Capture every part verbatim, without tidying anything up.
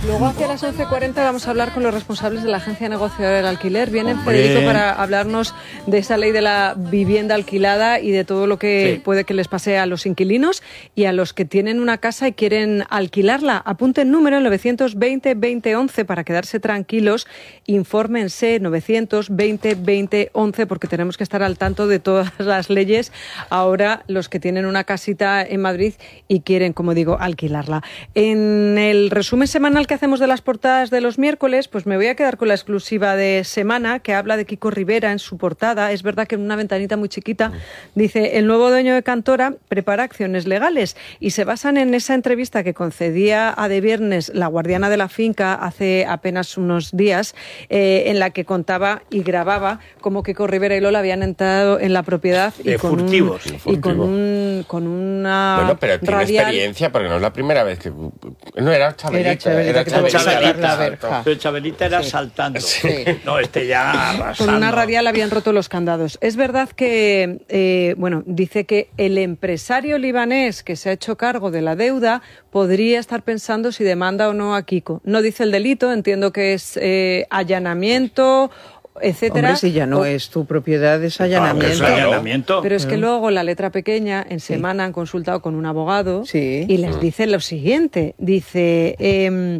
Luego hacia las once cuarenta vamos a hablar con los responsables de la Agencia Negociadora del Alquiler. Vienen, Federico, para hablarnos de esa ley de la vivienda alquilada y de todo lo que sí. puede que les pase a los inquilinos y a los que tienen una casa y quieren alquilarla. Apunten número novecientos veinte veinte once para quedarse tranquilos. Infórmense novecientos veinte veinte once porque tenemos que estar al tanto de todas las leyes. Ahora los que tienen una casita en Madrid y quieren, como digo, alquilarla. En el resumen semanal que hacemos de las portadas de los miércoles, pues me voy a quedar con la exclusiva de semana que habla de Kiko Rivera en su portada. Es verdad que en una ventanita muy chiquita dice: el nuevo dueño de Cantora prepara acciones legales, y se basan en esa entrevista que concedía a De Viernes la guardiana de la finca hace apenas unos días, eh, en la que contaba y grababa cómo Kiko Rivera y Lola habían entrado en la propiedad y de con, furtivos, un, y con un con una bueno, pero tiene radial. experiencia, porque no es la primera vez que no era Chabelita, era Chabelita, era Chabelita, Chabelita, Chabelita, pero Chabelita era sí. saltando. Sí. No, este ya arrasando. Con una radial habían roto los candados. Es verdad que, eh, bueno, dice que el empresario libanés que se ha hecho cargo de la deuda podría estar pensando si demanda o no a Kiko. No dice el delito, entiendo que es eh, allanamiento, etcétera. Hombre, si ya no o, es tu propiedad, es allanamiento. Claro, es allanamiento. Pero es que luego la letra pequeña, en sí. semana han consultado con un abogado sí. y les dice lo siguiente. Dice, eh,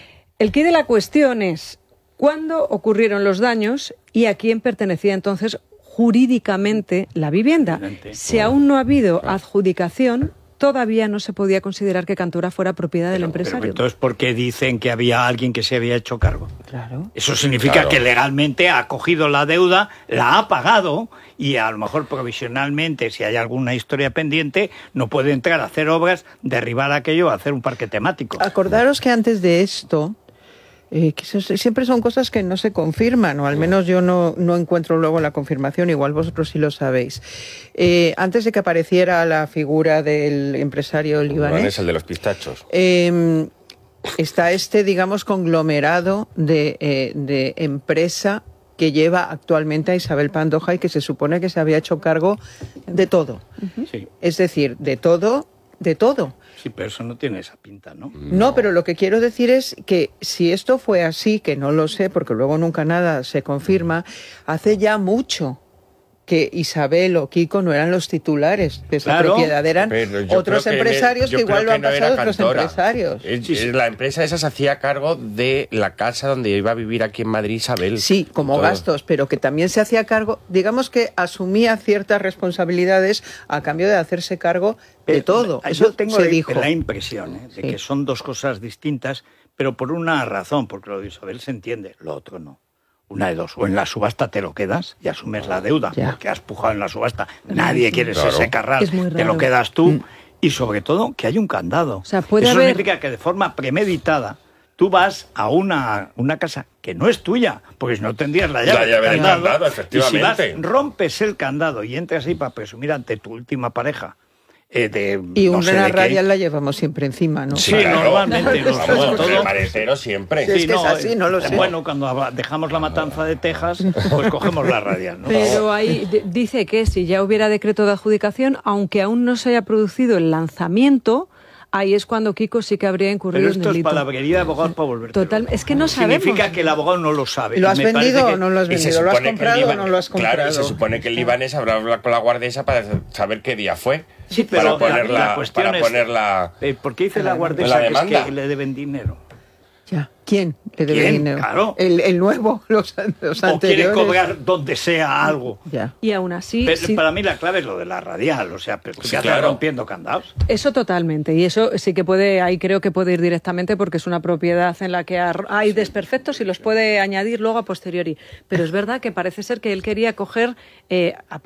el quid de la cuestión es cuándo ocurrieron los daños y a quién pertenecía entonces jurídicamente la vivienda. Si aún no ha habido adjudicación, todavía no se podía considerar que Cantora fuera propiedad del pero, empresario. Pero entonces, ¿por qué dicen que había alguien que se había hecho cargo? Claro. Eso significa claro. que legalmente ha cogido la deuda, la ha pagado y a lo mejor provisionalmente, si hay alguna historia pendiente, no puede entrar a hacer obras, derribar aquello, hacer un parque temático. Acordaros que antes de esto, Eh, que eso, siempre son cosas que no se confirman, o al menos yo no, no encuentro luego la confirmación, igual vosotros sí lo sabéis. Eh, antes de que apareciera la figura del empresario libanés, es el de los pistachos. Eh, está este, digamos, conglomerado de, eh, de empresa que lleva actualmente a Isabel Pantoja y que se supone que se había hecho cargo de todo. Uh-huh. Sí. Es decir, de todo, de todo. Sí, pero eso no tiene esa pinta, ¿no? No, pero lo que quiero decir es que si esto fue así, que no lo sé, porque luego nunca nada se confirma, hace ya mucho que Isabel o Kiko no eran los titulares de esa claro, propiedad, eran otros que empresarios ne, que igual que lo han no pasado otros Cantora. empresarios. Es, sí, sí. La empresa esa se hacía cargo de la casa donde iba a vivir aquí en Madrid Isabel. Sí, como todo. Gastos, pero que también se hacía cargo, digamos que asumía ciertas responsabilidades a cambio de hacerse cargo de todo. Yo Eso tengo se la, dijo. la impresión ¿eh? de sí. que son dos cosas distintas, pero por una razón, porque lo de Isabel se entiende, lo otro no. Una de dos, o en la subasta te lo quedas y asumes la deuda, ya. porque has pujado en la subasta, nadie quiere claro. ese carral, te lo quedas tú, mm. y sobre todo que hay un candado. O sea, puede Eso haber... significa que de forma premeditada tú vas a una, una casa que no es tuya, porque si no tendrías la llave, la llave del candado, candado, efectivamente. Y si vas, rompes el candado y entras ahí para presumir ante tu última pareja. Eh, de, y no una sé de radial qué. La llevamos siempre encima, ¿no? Sí, claro, normalmente. Vamos, todo, todo, el maletero siempre. Sí, es que no, es así, no lo sé. Bueno, cuando dejamos la matanza de Texas, pues cogemos la radial, ¿no? Pero ahí dice que si ya hubiera decreto de adjudicación, aunque aún no se haya producido el lanzamiento, ahí es cuando Kiko sí que habría incurrido en delito. Pero esto es palabrería de abogado para volverte. Total, es que no sabemos. Significa que el abogado no lo sabe. ¿Lo has Me vendido que... o no lo has vendido? ¿Lo has comprado Iban... o no lo has comprado? Claro, y se supone que el libanés habrá hablado con la guardesa para saber qué día fue. Sí, pero para poner la, la, la cuestión para es, poner la, eh, ¿por qué dice la guardesa que, es que le deben dinero? Ya. ¿Quién le debe ¿Quién? dinero? Claro. El, el nuevo, los, los o anteriores. quiere cobrar donde sea algo. Ya. Y aún así... Pero, sí. Para mí la clave es lo de la radial, o sea, pero sí, ¿qué hace claro. rompiendo candados? Eso totalmente, y eso sí que puede, ahí creo que puede ir directamente porque es una propiedad en la que hay desperfectos y los puede añadir luego a posteriori. Pero es verdad que parece ser que él quería coger... Eh,